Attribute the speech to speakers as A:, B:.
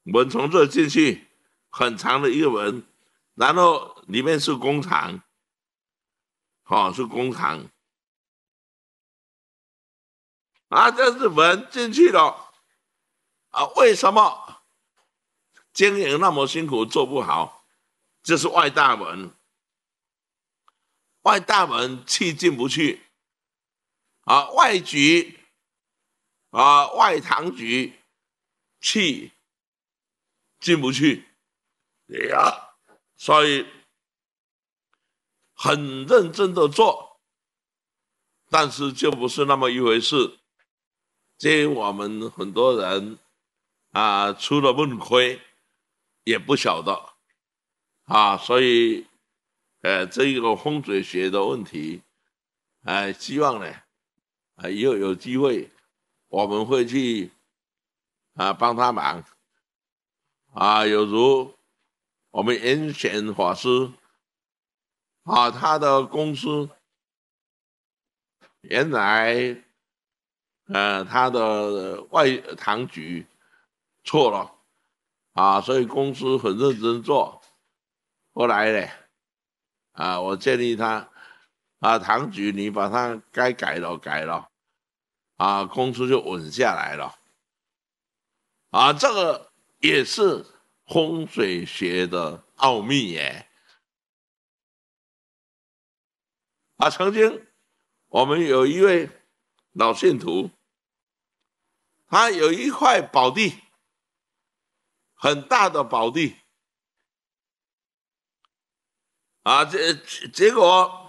A: 门从这进去，很长的一个门，然后里面是工厂，是工厂啊，这是门进去了啊，为什么经营那么辛苦做不好？这是外大门，外大门气进不去啊，外局啊，外堂局气进不去呀，所以很认真的做，但是就不是那么一回事。这我们很多人啊，出了问亏也不晓得啊，所以这一个风水学的问题，希望呢，以后有机会我们会去帮他忙啊，有如我们严显法师啊，他的公司原来他的外堂局错了啊，所以公司很认真做，后来呢我建议他堂局你把它该改了改了啊，公司就稳下来了啊，这个也是风水学的奥秘耶啊，曾经我们有一位老信徒，他有一块宝地，很大的宝地啊，结果